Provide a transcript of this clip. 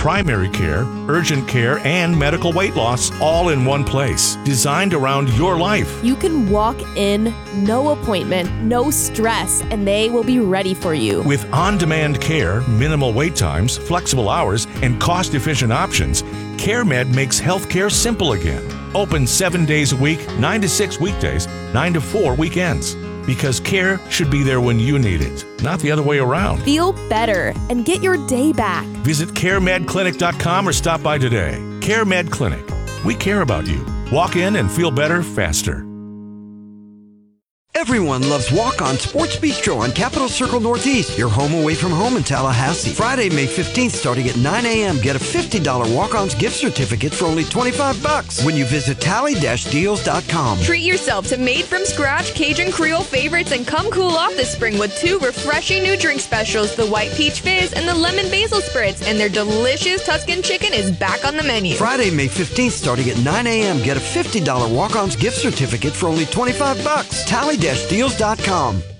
primary care, urgent care, and medical weight loss all in one place, designed around your life. You can walk in, no appointment, no stress, and they will be ready for you. With on-demand care, minimal wait times, flexible hours, and cost-efficient options, CareMed makes healthcare simple again. Open 7 days a week, 9 to 6 weekdays, 9 to 4 weekends. Because care should be there when you need it, not the other way around. Feel better and get your day back. Visit caremedclinic.com or stop by today. CareMed Clinic. We care about you. Walk in and feel better faster. Everyone loves Walk-On Sports Bistro on Capitol Circle Northeast, your home away from home in Tallahassee. Friday, May 15th, starting at 9 a.m., get a $50 Walk-On's gift certificate for only $25 when you visit tally-deals.com. Treat yourself to made-from-scratch Cajun Creole favorites and come cool off this spring with 2 refreshing new drink specials, the White Peach Fizz and the Lemon Basil Spritz, and their delicious Tuscan Chicken is back on the menu. Friday, May 15th, starting at 9 a.m., get a $50 Walk-On's gift certificate for only $25. Tally-deals.com.